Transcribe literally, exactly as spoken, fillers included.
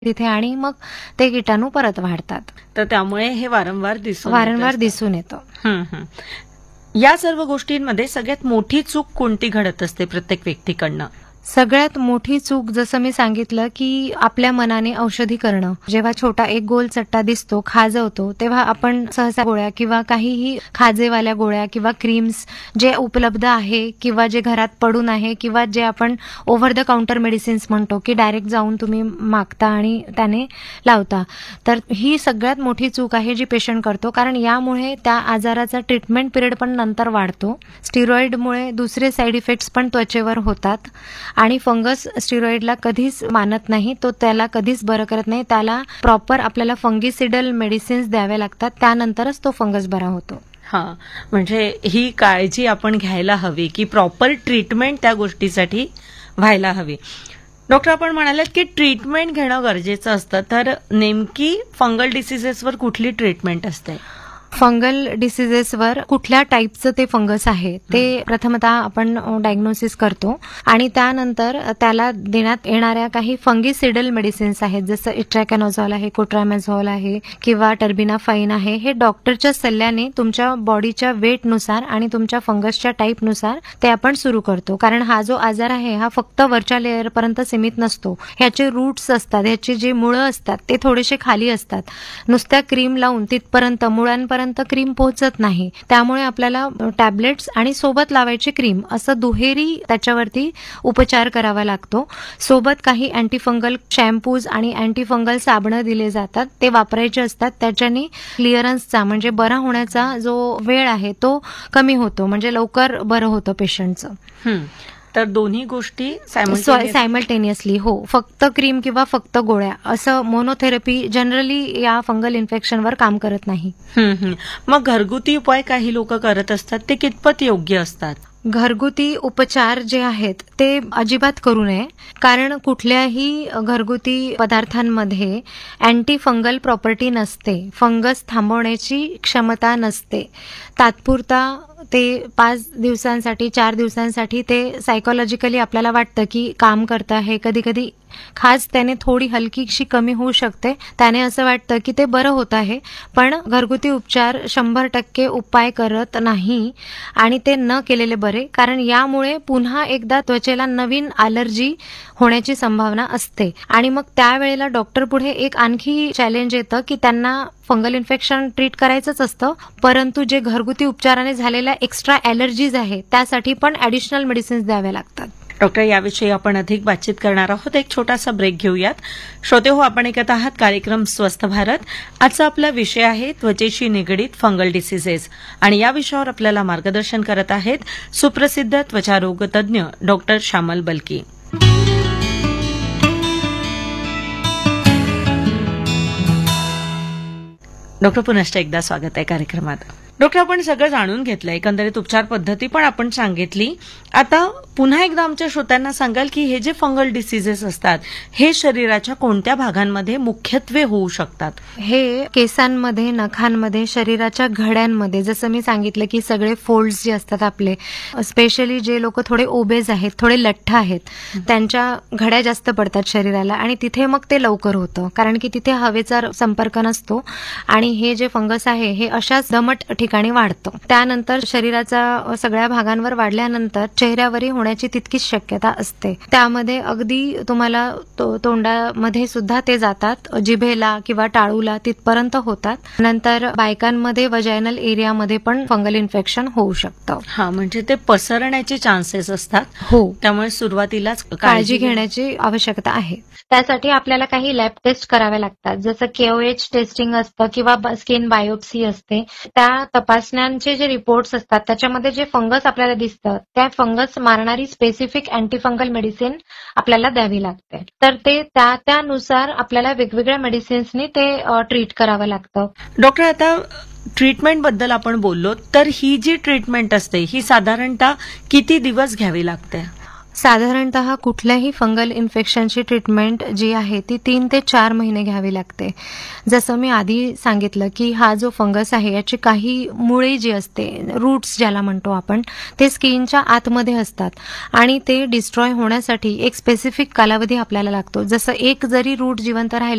तिथे आणि मग ते किटाणू परत वाढतात. तर त्यामुळे हे वारंवार दिसून वारंवार दिसून येतं. हं, हं. या सर्व गोष्टींमध्ये सगळ्यात मोठी चूक कोणती घडत असते प्रत्येक व्यक्तीकडनं? सगळ्यात मोठी चूक जसं मी सांगितलं की आपल्या मनाने औषधी करणं. जेव्हा छोटा एक गोल चट्टा दिसतो, खाजवतो, तेव्हा आपण सहसा गोळ्या किंवा काहीही खाजेवाल्या गोळ्या किंवा क्रीम्स जे उपलब्ध आहे किंवा जे घरात पडून आहे किंवा जे आपण ओव्हर द काउंटर मेडिसिन्स म्हणतो की डायरेक्ट जाऊन तुम्ही मागता आणि त्याने लावता. तर ही सगळ्यात मोठी चूक आहे जी पेशंट करतो, कारण यामुळे त्या आजाराचा ट्रीटमेंट पिरियड पण नंतर वाढतो. स्टिरॉइडमुळे दुसरे साईड इफेक्ट्स पण त्वचेवर होतात आणि फंगस स्टिरॉइडला कधीच मानत नाही, तो त्याला कधीच बरं करत नाही. त्याला प्रॉपर आपल्याला फंगिसिडल मेडिसिन्स द्यावे लागतात, त्यानंतरच तो फंगस बरा होतो. हा, म्हणजे ही काळजी आपण घ्यायला हवी की प्रॉपर ट्रीटमेंट त्या गोष्टीसाठी व्हायला हवी. डॉक्टर, आपण म्हणालात की ट्रीटमेंट घेणं गरजेचं असतं, तर नेमकी फंगल डिसीजेसवर कुठली ट्रीटमेंट असते? फंगल डिसीजेसवर कुठल्या टाईपचं ते फंगस आहे ते प्रथमतः आपण डायग्नोसिस करतो आणि त्यानंतर त्याला देण्यात येणाऱ्या काही फंगिसिडल मेडिसिन्स आहेत, जसं इट्रॅकॅनोझॉल आहे, कोट्रामॅझॉल आहे किंवा टर्बिनाफाइन आहे. हे डॉक्टरच्या सल्ल्याने तुमच्या बॉडीच्या वेटनुसार आणि तुमच्या फंगसच्या टाईपनुसार ते आपण सुरू करतो. कारण हा जो आजार आहे हा फक्त वरच्या लेअरपर्यंत सीमित नसतो. ह्याचे रूट्स असतात, ह्याची जी मुळं असतात ते थोडेसे खाली असतात. नुसत्या क्रीम लावून तिथपर्यंत मुळांपर्यंत क्रीम पोहोचत नाही. त्यामुळे आपल्याला टॅबलेट्स आणि सोबत लावायची क्रीम असं दुहेरी त्याच्यावरती उपचार करावा लागतो. सोबत काही अँटीफंगल शॅम्पूज आणि अँटीफंगल साबणं दिले जातात, ते वापरायचे असतात. त्याच्याने क्लिअरन्सचा म्हणजे बरा होण्याचा जो वेळ आहे तो कमी होतो, म्हणजे लवकर बरं होतं पेशंटचं. तर दोन्ही गोष्टी सायमल्टेनियसली, हो. फक्त क्रीम किंवा फक्त गोळ्या असं मोनोथेरपी जनरली या फंगल इन्फेक्शनवर काम करत नाही. मग घरगुती उपाय काही लोक करत असतात, ते कितपत योग्य असतात? घरगुती उपचार जे आहेत ते अजिबात करू नये, कारण कुठल्याही घरगुती पदार्थांमध्ये अँटी फंगल प्रॉपर्टी नसते. फंगस थांबवण्याची क्षमता नसते. तात्पुरता ते पाच दिवसांसाठी चार दिवसांसाठी ते सायकोलॉजिकली आपल्याला वाटतं की काम करतं आहे. कधी कधी खास त्याने थोडी हलकीशी कमी होऊ शकते, त्याने असं वाटतं की ते बरं होत आहे, पण घरगुती उपचार शंभर टक्के उपाय करत नाही आणि ते न केलेले बरे, कारण यामुळे पुन्हा एकदा त्वचेला नवीन अलर्जी होण्याची संभावना असते. आणि मग त्यावेळेला डॉक्टर पुढे एक आणखी चॅलेंज येतं की त्यांना फंगल इन्फेक्शन ट्रीट करायचंच असतं, परंतु जे घरगुती उपचाराने झालेल्या एक्स्ट्रा अलर्जीज आहे त्यासाठी पण ऍडिशनल मेडिसिन्स द्याव्या लागतात. डॉक्टर, याविषयी आपण अधिक बातचीत करणार आहोत. एक छोटासा ब्रेक घेऊयात. श्रोते हो, आपण ऐकत आहात कार्यक्रम स्वस्थ भारत. आजचा आपला विषय आहे त्वचेशी निगडीत फंगल डिसीजेस आणि या विषयावर आपल्याला मार्गदर्शन करत आहेत सुप्रसिद्ध त्वचारोग तज्ज्ञ डॉक्टर श्यामल बलकी. डॉक्टर, पुनश्च एकदा स्वागत आहे कार्यक्रमात. डॉक्टर, आपण सगळं जाणून घेतलं, एकंदरीत उपचार पद्धती पण आपण सांगितली. आता पुन्हा एकदा आमच्या श्रोत्यांना सांगाल की हे जे फंगल डिसीजेस असतात हे शरीराच्या कोणत्या भागांमध्ये मुख्यत्वे होऊ शकतात? हे केसांमध्ये, नखांमध्ये, शरीराच्या घड्यांमध्ये, जसं मी सांगितलं की सगळे फोल्ड्स जे असतात आपले, स्पेशली जे लोक थोडे ओबेज आहेत, थोडे लठ्ठ आहेत, त्यांच्या घड्या जास्त पडतात शरीराला आणि तिथे मग ते लवकर होतं, कारण की तिथे हवेचा संपर्क नसतो आणि हे जे फंगस आहे हे अशाच दमट ठिकाणी वाढतं. त्यानंतर शरीराच्या सगळ्या भागांवर वाढल्यानंतर चेहऱ्यावरही होण्याची तितकीच शक्यता असते. त्यामध्ये अगदी तुम्हाला तो, तोंडामध्ये सुद्धा ते जातात, जिभेला किंवा टाळूला तिथपर्यंत होतात. नंतर बायकांमध्ये वजायनल एरियामध्ये पण फंगल इन्फेक्शन होऊ शकतं. हा, म्हणजे ते पसरण्याचे चान्सेस असतात. हो, त्यामुळे सुरुवातीलाच काळजी घेण्याची आवश्यकता आहे. त्यासाठी आपल्याला काही लॅब टेस्ट कराव्या लागतात, जसं केओएच टेस्टिंग असतं किंवा स्किन बायोप्सी असते. त्या तपासण्यांचे जे रिपोर्ट्स असतात त्याच्यामध्ये जे फंगस आपल्याला दिसतं त्या फंगस मारणारी स्पेसिफिक अँटीफंगल मेडिसिन आपल्याला द्यावी लागते. तर ते त्या त्यानुसार आपल्याला वेगवेगळ्या मेडिसिन्सनी ते ट्रीट करावं लागतं. डॉक्टर, आता ट्रीटमेंट बद्दल आपण बोललो, तर ही जी ट्रीटमेंट असते ही साधारणतः किती दिवस घ्यावी लागते? साधारणतः कुठल्याही फंगल इन्फेक्शनची ट्रीटमेंट जी आहे ती तीन ते चार महिने घ्यावी लागते. जसं मी आधी सांगितलं की हा जो फंगस आहे याची काही मुळे जी असते, रूट्स ज्याला म्हणतो आपण, ते स्किनच्या आतमध्ये असतात आणि ते डिस्ट्रॉय होण्यासाठी एक स्पेसिफिक कालावधी आपल्याला लागतो. जसं एक जरी रूट जिवंत राहिलं